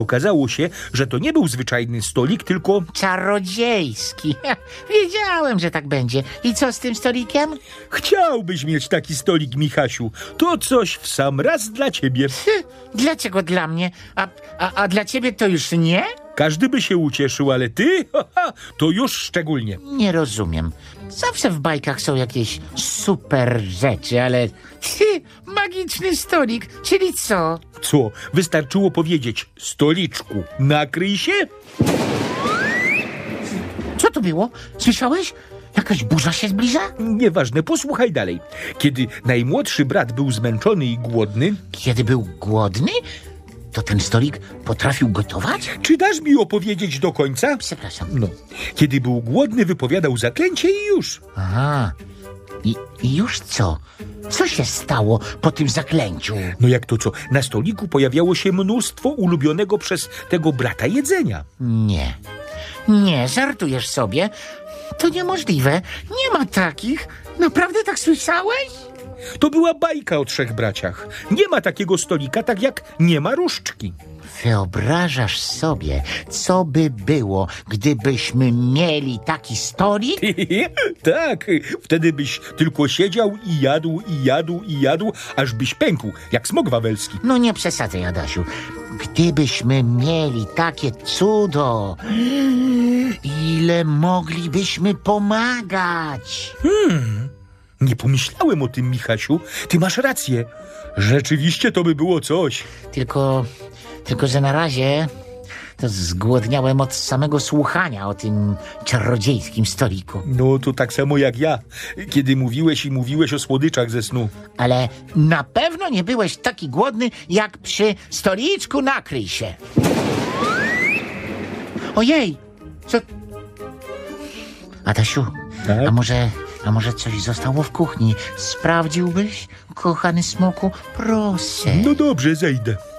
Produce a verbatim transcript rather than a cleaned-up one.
Okazało się, że to nie był zwyczajny stolik, tylko... Czarodziejski. Wiedziałem, że tak będzie. I co z tym stolikiem? Chciałbyś mieć taki stolik, Michasiu. To coś w sam raz dla ciebie. Dlaczego dla mnie? A, a, a dla ciebie to już nie? Każdy by się ucieszył, ale ty, haha, to już szczególnie. Nie rozumiem. Zawsze w bajkach są jakieś super rzeczy, ale... Ty, magiczny stolik, czyli co? Co? Wystarczyło powiedzieć, stoliczku, nakryj się? Co to było? Słyszałeś? Jakaś burza się zbliża? Nieważne, posłuchaj dalej. Kiedy najmłodszy brat był zmęczony i głodny... Kiedy był głodny? To ten stolik potrafił gotować? Czy dasz mi opowiedzieć do końca? Przepraszam. No. Kiedy był głodny, wypowiadał zaklęcie i już. Aha. I, I już co? Co się stało po tym zaklęciu? No jak to co? Na stoliku pojawiało się mnóstwo ulubionego przez tego brata jedzenia. Nie. Nie, żartujesz sobie? To niemożliwe. Nie ma takich. Naprawdę tak słyszałeś? To była bajka o trzech braciach. Nie ma takiego stolika, tak jak nie ma różdżki. Wyobrażasz sobie, co by było, gdybyśmy mieli taki stolik? Tak, wtedy byś tylko siedział i jadł, i jadł, i jadł, aż byś pękł, jak smok wawelski. No nie przesadzaj, Adasiu. Gdybyśmy mieli takie cudo, ile moglibyśmy pomagać? Hmm, nie pomyślałem o tym, Michasiu. Ty masz rację. Rzeczywiście to by było coś. Tylko, tylko że na razie to zgłodniałem od samego słuchania o tym czarodziejskim stoliku. No to tak samo jak ja, kiedy mówiłeś i mówiłeś o słodyczach ze snu. Ale na pewno nie byłeś taki głodny, jak przy stoliczku nakryj się. Ojej, co... Adasiu, Tak? a może... A może coś zostało w kuchni? Sprawdziłbyś, kochany smoku? Proszę. No dobrze, zejdę.